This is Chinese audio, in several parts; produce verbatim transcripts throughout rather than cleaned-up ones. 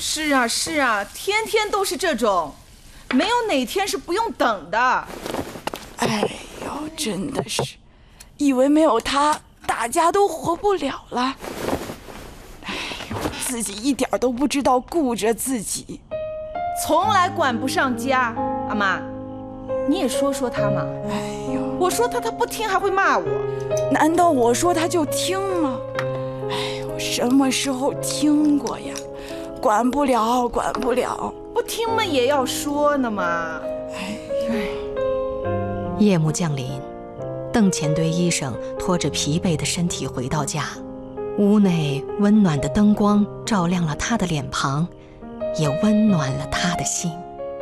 是啊是啊，天天都是这种，没有哪天是不用等的。 哎呦，真的是，以为没有他大家都活不了了。哎呦，自己一点都不知道顾着自己， 从来管不上家。阿妈，你也说说他嘛。 哎呦， 我说他他不听还会骂我， 难道我说他就听吗？哎呦，什么时候听过呀？管不了，管不了， 不听嘛也要说呢嘛。 哎呦， 夜幕降临，邓前堆医生拖着疲惫的身体回到家，屋内温暖的灯光照亮了他的脸庞，也温暖了他的心。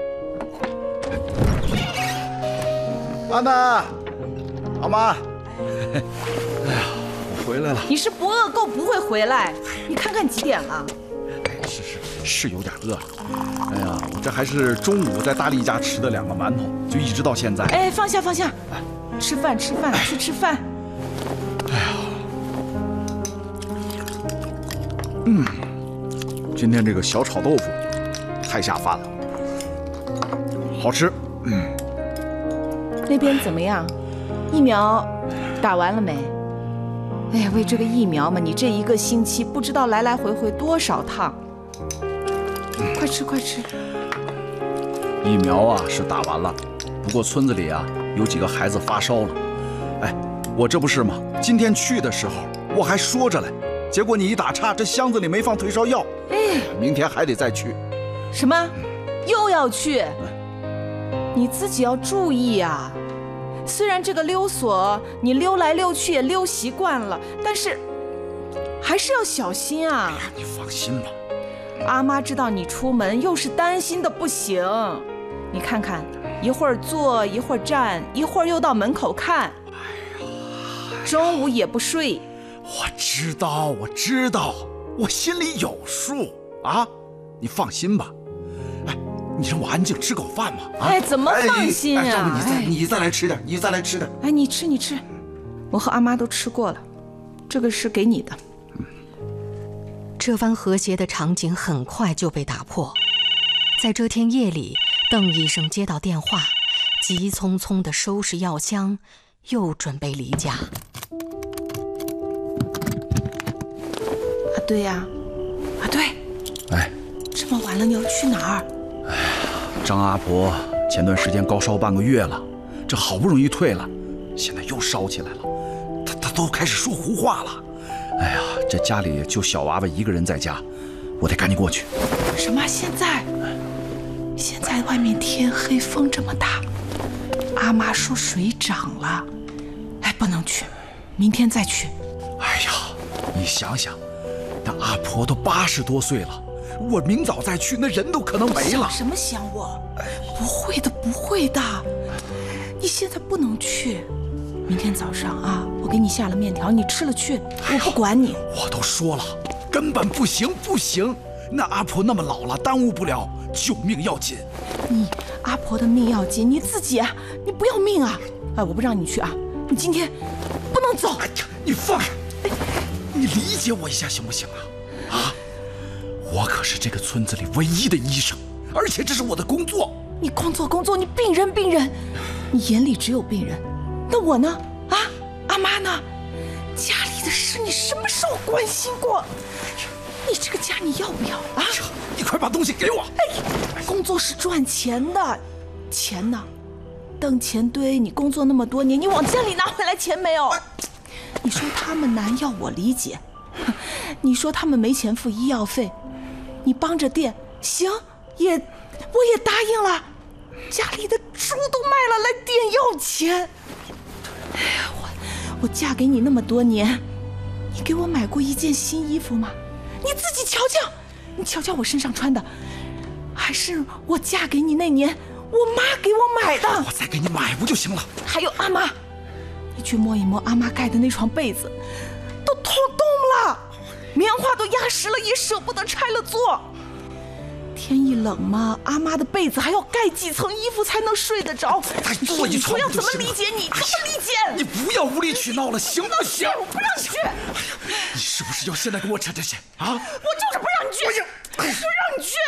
阿南，阿妈，哎呀，我回来了。 你是不饿够不会回来，你看看几点了？ 哎，是是是有点饿。哎呀，我这还是中午在大力家吃的两个馒头，就一直到现在。 哎，放下放下，吃饭吃饭，去吃饭。 哎呀，嗯，今天这个小炒豆腐太下饭了，好吃。嗯。 那边怎么样？疫苗打完了没？哎呀，为这个疫苗嘛，你这一个星期不知道来来回回多少趟。快吃快吃。 疫苗啊是打完了，不过村子里啊有几个孩子发烧了。哎，我这不是吗？今天去的时候我还说着嘞，结果你一打岔，这箱子里没放退烧药。 哎， 明天还得再去。 什么？又要去？你自己要注意啊。虽然这个溜索你溜来溜去也溜习惯了，但是还是要小心啊。 哎呀，你放心吧。 阿妈知道你出门，又是担心的不行。你看看，一会儿坐一会儿站，一会儿又到门口看。哎呀，中午也不睡。 我知道，我知道，我心里有数啊。你放心吧。哎，你让我安静吃口饭嘛。啊、 哎，怎么放心啊？ 哎，要不你再、哎、你再来吃点，你再来吃点。 哎，你吃你吃，我和阿妈都吃过了，这个是给你的。 这番和谐的场景很快就被打破。在这天夜里，邓医生接到电话，急匆匆地收拾药箱，又准备离家。 啊，对呀、啊，啊对。 哎， 这么晚了，你要去哪儿？ 哎呀，张阿婆前段时间高烧半个月了，这好不容易退了，现在又烧起来了，她她都开始说胡话了。哎呀，这家里就小娃娃一个人在家，我得赶紧过去。 什么？现在？现在外面天黑，风这么大，阿妈说水涨了，哎，不能去，明天再去。 哎呀，你想想，那阿婆都八十多岁了，我明早再去，那人都可能没了。 想什么想我？不会的，不会的，你现在不能去。明天早上啊，我给你下了面条，你吃了去，我不管你。 我都说了，根本不行，不行！那阿婆那么老了，耽误不了，救命要紧。 你阿婆的命要紧，你自己啊，你不要命啊！哎，我不让你去啊，你今天不能走。 哎呀，你放开！哎，你理解我一下行不行啊？啊，我可是这个村子里唯一的医生，而且这是我的工作。 你工作工作，你病人病人，你眼里只有病人。那我呢？啊，阿妈呢？家里的事你什么时候关心过？你这个家你要不要啊？ 你快把东西给我！ 哎，工作是赚钱的，钱呢？邓前堆，你工作那么多年，你往家里拿回来钱没有？你说他们难要我理解，你说他们没钱付医药费，你帮着店行，也我也答应了。家里的猪都卖了，来店要钱。哎呀，我我嫁给你那么多年，你给我买过一件新衣服吗？你自己瞧瞧，你瞧瞧我身上穿的，还是我嫁给你那年我妈给我买的。 我再给你买不就行了？ 还有阿妈，你去摸一摸阿妈盖的那床被子，都透冻了，棉花都压实了，也舍不得拆了做。天一冷嘛，阿妈的被子还要盖几层衣服才能睡得着。 再做一床我要怎么理解你？怎么理解？ 你不要无理取闹了，行不行？ 我不让你去。哎呀， 你是不是要现在跟我扯这些啊？ 我就是不让你去，我不让你去。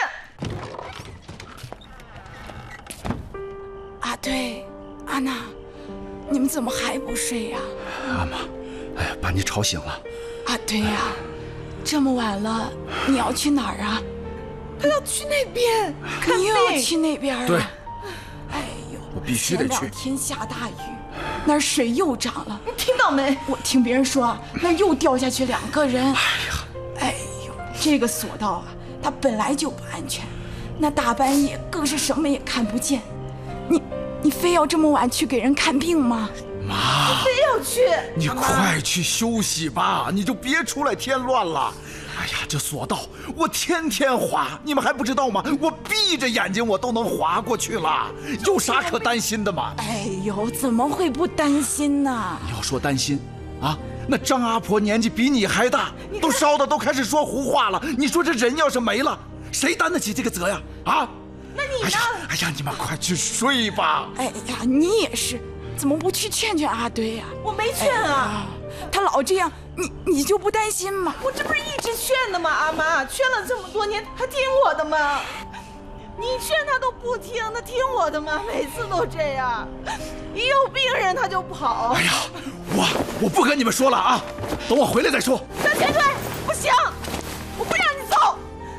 呢？你们怎么还不睡呀？ 阿妈，哎呀，把你吵醒了。 啊，对呀，这么晚了，你要去哪儿啊？ 他要去那边看你又要病。 去那边啊？ 对， 哎呦， 我必须得去。 前两天下大雨，那儿水又涨了。 你听到没？ 我听别人说，那儿又掉下去两个人。哎呀， 哎呦，这个索道啊，它本来就不安全，那大半夜更是什么也看不见。你你非要这么晚去给人看病吗？ 妈， 非要去。 你快去休息吧，你就别出来添乱了。哎呀，这索道我天天滑，你们还不知道吗？我闭着眼睛我都能滑过去了，有啥可担心的吗？ 哎呦，怎么会不担心呢？ 你要说担心啊，那张阿婆年纪比你还大，都烧的都开始说胡话了。你说这人要是没了，谁担得起这个责呀？啊？ 那你呢？ 哎呀，哎呀，你们快去睡吧。 哎呀，你也是，怎么不去劝劝阿堆呀？ 我没劝啊。 他老这样，你你就不担心吗？ 我这不是一直劝的吗？阿妈，劝了这么多年，他听我的吗？你劝他都不听，他听我的吗？每次都这样，一有病人他就跑。 哎呀，我我不跟你们说了啊，等我回来再说。 张前队，不行，我不让你走。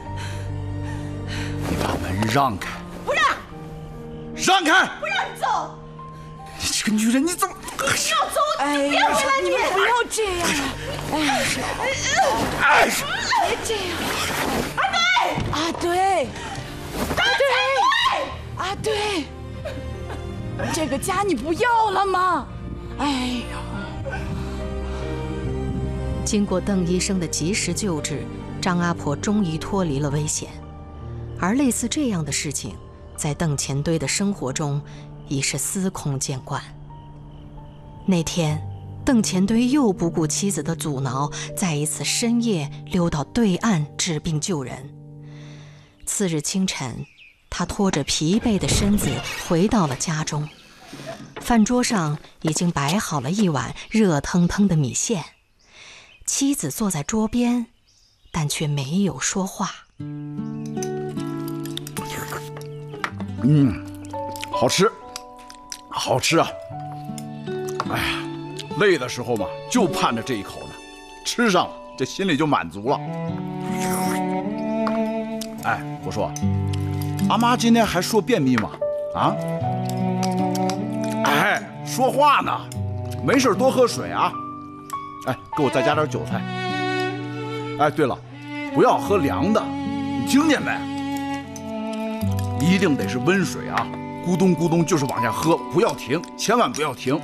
你把门让开。 不让。 让开。 不让你走。 你这个女人，你怎么？ 你要走， 哎你别回来！ 你们不要这样！哎， 哎， 别这样！ 阿堆， 阿堆，阿堆，阿堆，这个家你不要了吗？哎呀！ 经过邓医生的及时救治，张阿婆终于脱离了危险。而类似这样的事情，在邓前堆的生活中已是司空见惯。那天，邓前堆又不顾妻子的阻挠，在一次深夜溜到对岸治病救人。次日清晨，他拖着疲惫的身子回到了家中。饭桌上已经摆好了一碗热腾腾的米线，妻子坐在桌边，但却没有说话。 嗯，好吃，好吃啊！哎呀，累的时候嘛，就盼着这一口呢，吃上了，这心里就满足了。哎，我说，阿妈今天还说便秘吗？啊？哎，说话呢，没事多喝水啊。哎，给我再加点韭菜。哎，对了，不要喝凉的，你听见没？一定得是温水啊，咕咚咕咚就是往下喝，不要停，千万不要停。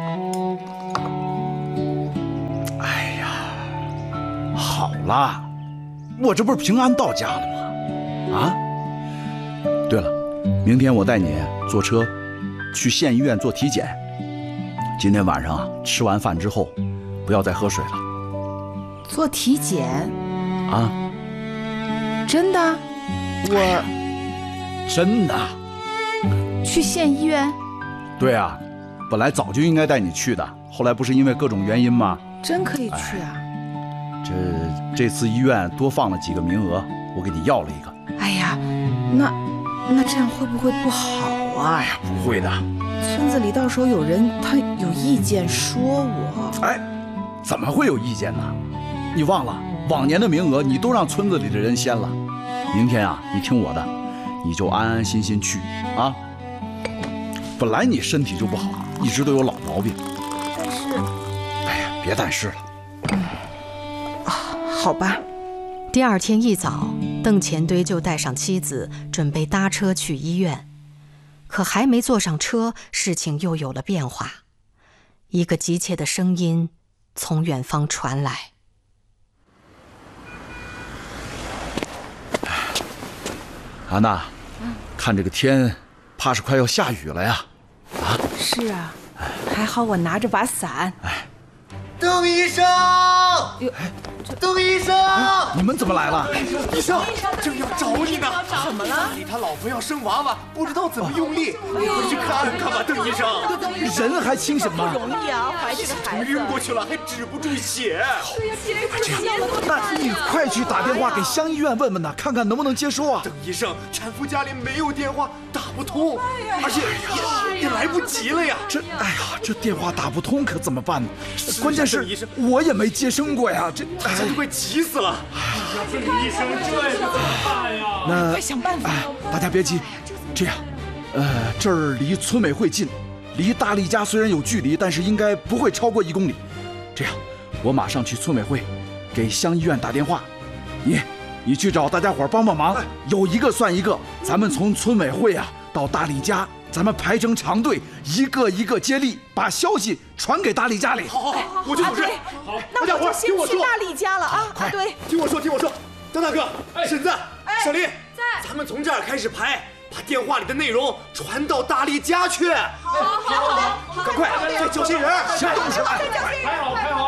哎呀，好了，我这不是平安到家了吗？啊，对了，明天我带你坐车去县医院做体检。今天晚上啊，吃完饭之后，不要再喝水了。 做体检啊？ 真的？我。 真的？ 去县医院？ 对啊，本来早就应该带你去的，后来不是因为各种原因吗？ 真可以去啊！ 哎、这这次医院多放了几个名额，我给你要了一个。 哎呀，那那这样会不会不好啊？ 哎呀，不会的。 村子里到时候有人他有意见说我。 哎，怎么会有意见呢？你忘了往年的名额你都让村子里的人先了。明天啊，你听我的。你就安安心心去啊！本来你身体就不好，一直都有老毛病。 但是， 哎呀，别但是了。 嗯，啊，好吧。 第二天一早，邓前堆就带上妻子，准备搭车去医院。可还没坐上车，事情又有了变化。一个急切的声音从远方传来。 安娜，看这个天，怕是快要下雨了呀！啊， 是啊，还好我拿着把伞。 哎， 邓医生，邓医生， 你们怎么来了？ 医生正要找你呢， 怎么了？ 他老婆要生娃娃，不知道怎么用力，你回去看看吧，邓医生。 人还清醒吗？ 不容易啊，怀这个孩子。 晕过去了，还止不住血。 那你快去打电话给乡医院问问呐，看看能不能接收啊。 邓医生，产妇家里没有电话，打不通，而且也也来不及了呀。 这，哎呀，这电话打不通可怎么办呢？关键是我也没接生过呀，这大家都快急死了。 邓医生，这可怎么办呀？ 那快想办法！ 哎，大家别急，这样，呃，这儿离村委会近，离大力家虽然有距离，但是应该不会超过一公里。这样，我马上去村委会，给乡医院打电话。你，你去找大家伙帮帮忙，有一个算一个。咱们从村委会啊到大力家，咱们排成长队，一个一个接力，把消息传给大力家里。 好好好，我去组织。 好， 那我就先去大力家了啊！ 快， 对， 听我说，听我说，张大哥、婶子、小林，在，咱们从这儿开始排。把电话里的内容传到大力家去。 好，好，好， 赶快，再叫些人， 行动起来！ 排好，排好。